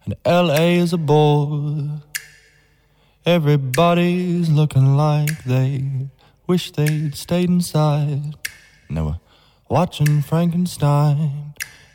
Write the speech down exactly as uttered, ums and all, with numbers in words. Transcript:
and L A is a bore. Everybody's looking like they wish they'd stayed inside. And they were watching Frankenstein